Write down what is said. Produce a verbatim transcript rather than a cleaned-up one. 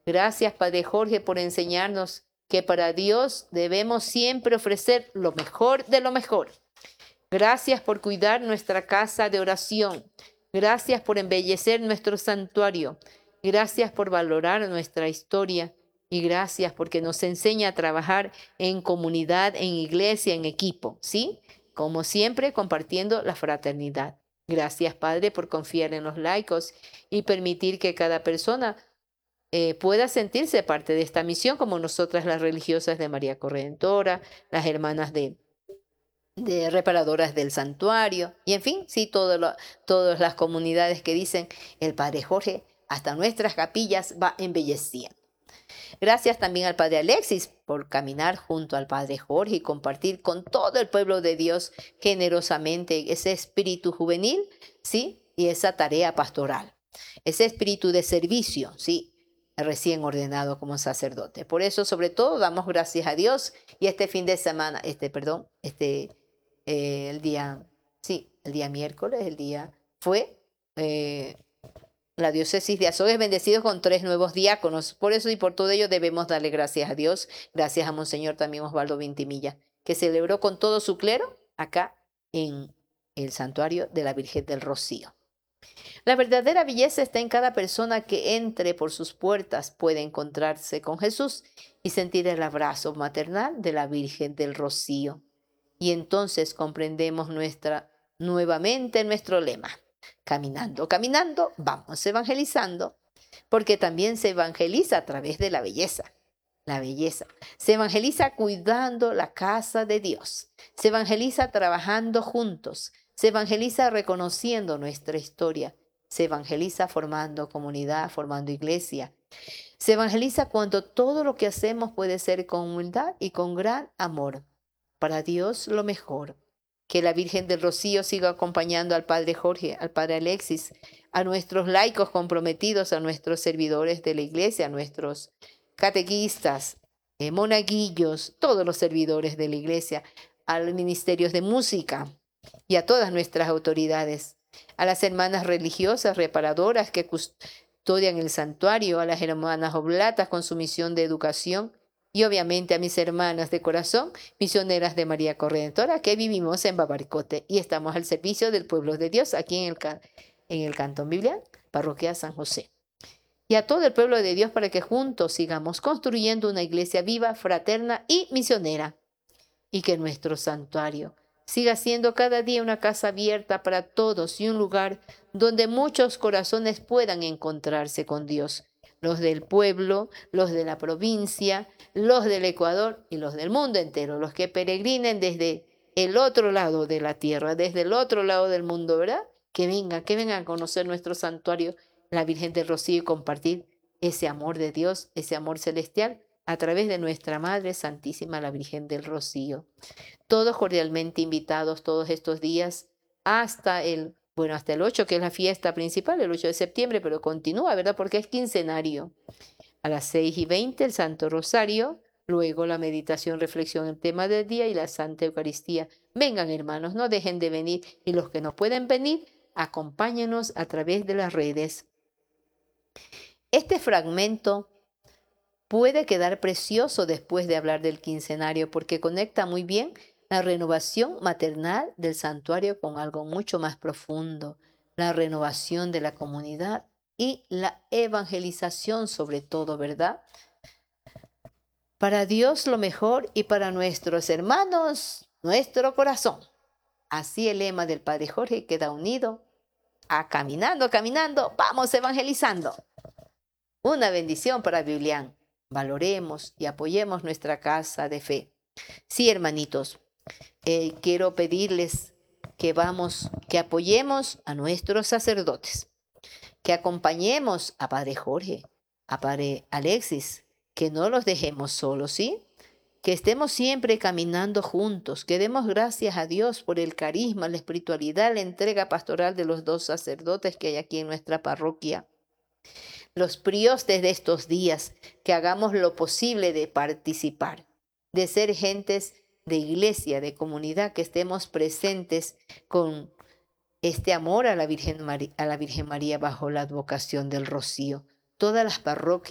Gracias, Padre Jorge, por enseñarnos que para Dios debemos siempre ofrecer lo mejor de lo mejor. Gracias por cuidar nuestra casa de oración. Gracias por embellecer nuestro santuario. Gracias por valorar nuestra historia. Y gracias porque nos enseña a trabajar en comunidad, en iglesia, en equipo, ¿sí? Como siempre, compartiendo la fraternidad. Gracias, Padre, por confiar en los laicos y permitir que cada persona eh, pueda sentirse parte de esta misión, como nosotras las religiosas de María Corredentora, las hermanas de de reparadoras del santuario, y en fin, sí, todo lo- todas las comunidades que dicen, el Padre Jorge hasta nuestras capillas va embelleciendo. Gracias también al Padre Alexis por caminar junto al Padre Jorge y compartir con todo el pueblo de Dios generosamente ese espíritu juvenil, ¿sí? Y esa tarea pastoral, ese espíritu de servicio, ¿sí? Recién ordenado como sacerdote. Por eso, sobre todo, damos gracias a Dios y este fin de semana, este, perdón, este, eh, el día, sí, el día miércoles, el día fue... eh, la diócesis de Azogues bendecidos con tres nuevos diáconos. Por eso y por todo ello debemos darle gracias a Dios. Gracias a Monseñor también Osvaldo Vintimilla, que celebró con todo su clero acá en el santuario de la Virgen del Rocío. La verdadera belleza está en cada persona que entre por sus puertas, puede encontrarse con Jesús y sentir el abrazo maternal de la Virgen del Rocío. Y entonces comprendemos nuestra, nuevamente nuestro lema. Caminando, caminando, vamos evangelizando, porque también se evangeliza a través de la belleza. La belleza. Se evangeliza cuidando la casa de Dios. Se evangeliza trabajando juntos. Se evangeliza reconociendo nuestra historia. Se evangeliza formando comunidad, formando iglesia. Se evangeliza cuando todo lo que hacemos puede ser con humildad y con gran amor. Para Dios lo mejor. Que la Virgen del Rocío siga acompañando al Padre Jorge, al Padre Alexis, a nuestros laicos comprometidos, a nuestros servidores de la iglesia, a nuestros catequistas, eh, monaguillos, todos los servidores de la iglesia, a los ministerios de música y a todas nuestras autoridades, a las hermanas religiosas reparadoras que custodian el santuario, a las hermanas oblatas con su misión de educación y obviamente a mis hermanas de corazón, misioneras de María Corredentora, que vivimos en Babaricote y estamos al servicio del pueblo de Dios aquí en el, en el Cantón Biblián, Parroquia San José. Y a todo el pueblo de Dios para que juntos sigamos construyendo una iglesia viva, fraterna y misionera. Y que nuestro santuario siga siendo cada día una casa abierta para todos y un lugar donde muchos corazones puedan encontrarse con Dios. Los del pueblo, los de la provincia, los del Ecuador y los del mundo entero. Los que peregrinen desde el otro lado de la tierra, desde el otro lado del mundo, ¿verdad? Que vengan, que vengan a conocer nuestro santuario, la Virgen del Rocío, y compartir ese amor de Dios, ese amor celestial, a través de nuestra Madre Santísima, la Virgen del Rocío. Todos cordialmente invitados todos estos días hasta el, bueno, hasta el ocho, que es la fiesta principal, el ocho de septiembre, pero continúa, ¿verdad? Porque es quincenario. A las seis y veinte el Santo Rosario, luego la meditación, reflexión, el tema del día y la Santa Eucaristía. Vengan, hermanos, no dejen de venir, y los que no pueden venir, acompáñenos a través de las redes. Este fragmento puede quedar precioso después de hablar del quincenario porque conecta muy bien la renovación maternal del santuario con algo mucho más profundo, la renovación de la comunidad y la evangelización sobre todo, ¿verdad? Para Dios lo mejor y para nuestros hermanos, nuestro corazón. Así el lema del Padre Jorge queda unido a caminando, caminando, vamos evangelizando. Una bendición para Biblián. Valoremos y apoyemos nuestra casa de fe. Sí, hermanitos, eh, quiero pedirles que vamos, que apoyemos a nuestros sacerdotes, que acompañemos a Padre Jorge, a Padre Alexis, que no los dejemos solos, ¿sí? Que estemos siempre caminando juntos, que demos gracias a Dios por el carisma, la espiritualidad, la entrega pastoral de los dos sacerdotes que hay aquí en nuestra parroquia. Los priostes de estos días, que hagamos lo posible de participar, de ser gentes de iglesia, de comunidad, que estemos presentes con este amor a la Virgen María, a la Virgen María bajo la advocación del Rocío. Todas las parroquias